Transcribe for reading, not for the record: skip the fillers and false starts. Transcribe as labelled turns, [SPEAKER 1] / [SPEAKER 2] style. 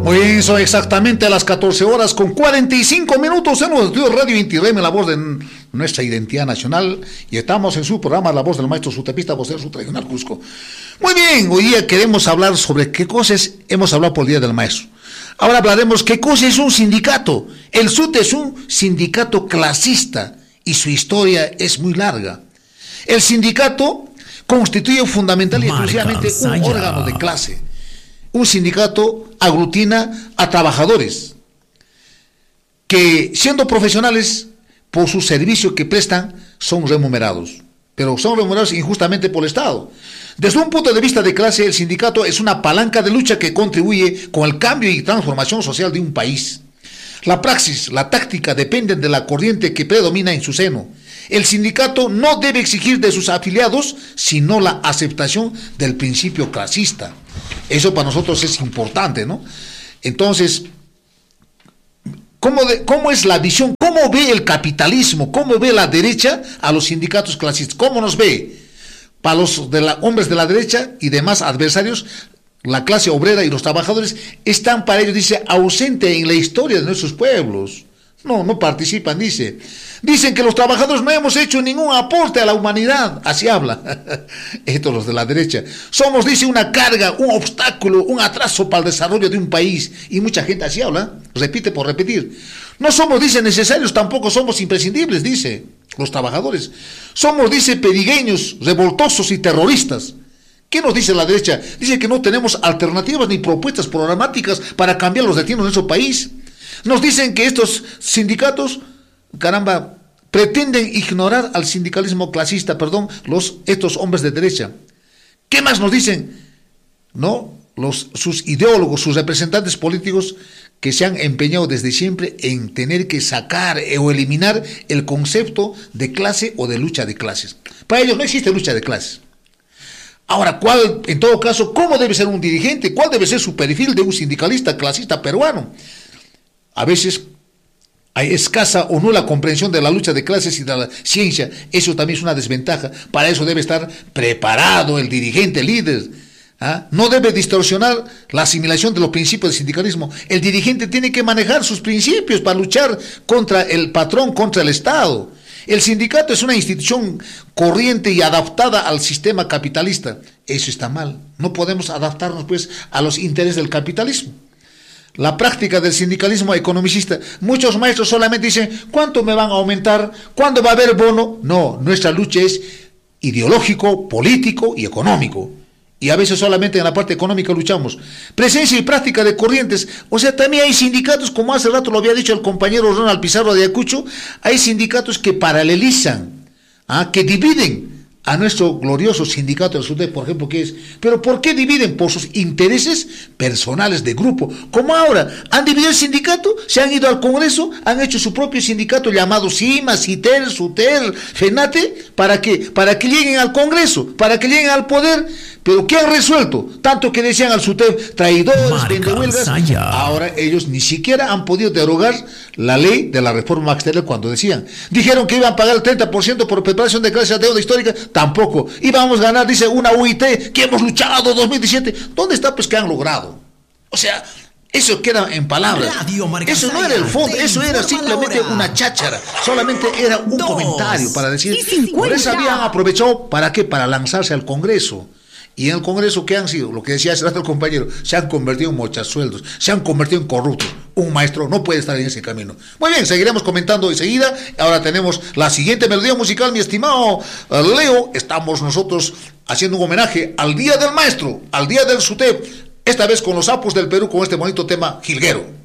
[SPEAKER 1] Hoy son exactamente las 14 horas con 45 minutos en los estudios Radio Inti Raymi, la voz de nuestra identidad nacional, y estamos en su programa La Voz del Maestro Sutepista, vocero su regional Cusco. Muy bien, hoy día queremos hablar sobre qué cosas hemos hablado por el Día del Maestro. Ahora hablaremos qué cosa es un sindicato. El SUTE es un sindicato clasista y su historia es muy larga. El sindicato constituye fundamental y exclusivamente un órgano de clase. Un sindicato aglutina a trabajadores que, siendo profesionales por su servicio que prestan, son remunerados, pero son remunerados injustamente por el Estado. Desde un punto de vista de clase, el sindicato es una palanca de lucha que contribuye con el cambio y transformación social de un país. La praxis, la táctica dependen de la corriente que predomina en su seno. El sindicato no debe exigir de sus afiliados sino la aceptación del principio clasista. Eso para nosotros es importante, ¿no? Entonces, ¿cómo es la visión? ¿Cómo ve el capitalismo? ¿Cómo ve la derecha a los sindicatos clasistas? ¿Cómo nos ve? Para los hombres de la derecha y demás adversarios, la clase obrera y los trabajadores están para ellos, dice, ausentes en la historia de nuestros pueblos. No participan, dice. Dicen que los trabajadores no hemos hecho ningún aporte a la humanidad. Así habla. Estos los de la derecha. Somos, dice, una carga, un obstáculo, un atraso para el desarrollo de un país. Y mucha gente así habla. Repite por repetir. No somos, dice, necesarios, tampoco somos imprescindibles, dice, los trabajadores. Somos, dice, perigueños, revoltosos y terroristas. ¿Qué nos dice la derecha? Dice que no tenemos alternativas ni propuestas programáticas para cambiar los destinos de nuestro país. Nos dicen que estos sindicatos, caramba, pretenden ignorar al sindicalismo clasista, estos hombres de derecha. ¿Qué más nos dicen? No, sus ideólogos, sus representantes políticos que se han empeñado desde siempre en tener que sacar o eliminar el concepto de clase o de lucha de clases. Para ellos no existe lucha de clases. Ahora, en todo caso, ¿cómo debe ser un dirigente? ¿Cuál debe ser su perfil de un sindicalista clasista peruano? A veces hay escasa o nula comprensión de la lucha de clases y de la ciencia. Eso también es una desventaja. Para eso debe estar preparado el dirigente, el líder. No debe distorsionar la asimilación de los principios del sindicalismo. El dirigente tiene que manejar sus principios para luchar contra el patrón, contra el Estado. El sindicato es una institución corriente y adaptada al sistema capitalista. Eso está mal. No podemos adaptarnos, pues, a los intereses del capitalismo. La práctica del sindicalismo economicista, muchos maestros solamente dicen, ¿cuánto me van a aumentar? ¿Cuándo va a haber bono? No, nuestra lucha es ideológico, político y económico. Y a veces solamente en la parte económica luchamos. Presencia y práctica de corrientes. O sea, también hay sindicatos, como hace rato lo había dicho el compañero Ronald Pizarro de Ayacucho, hay sindicatos que paralelizan, que dividen a nuestro glorioso sindicato del SUTEP, por ejemplo, ¿qué es? Pero ¿por qué dividen? Por sus intereses personales de grupo. Como ahora, han dividido el sindicato, se han ido al Congreso, han hecho su propio sindicato llamado CIMA, CITER, SUTER, FENATE, ¿para qué? Para que lleguen al Congreso, para que lleguen al poder. Pero ¿qué han resuelto? Tanto que decían al SUTEP, traidores, vendehuelgas. Ahora ellos ni siquiera han podido derogar la ley de la reforma magisterial cuando decían. Dijeron que iban a pagar el 30% por preparación de clases de deuda histórica, tampoco. Íbamos a ganar, dice, una UIT, que hemos luchado 2017. ¿Dónde está, pues, que han logrado? O sea, eso queda en palabras. Eso no era el fondo, eso era simplemente una cháchara. Solamente era un comentario para decir. Por eso habían aprovechado, ¿para qué? Para lanzarse al Congreso. Y en el Congreso, ¿qué han sido? Lo que decía hace rato el compañero, se han convertido en mochasueldos, se han convertido en corruptos. Un maestro no puede estar en ese camino. Muy bien, seguiremos comentando enseguida. Ahora tenemos la siguiente melodía musical, mi estimado Leo. Estamos nosotros haciendo un homenaje al Día del Maestro, al Día del SUTEP, esta vez con los sapos del Perú, con este bonito tema jilguero.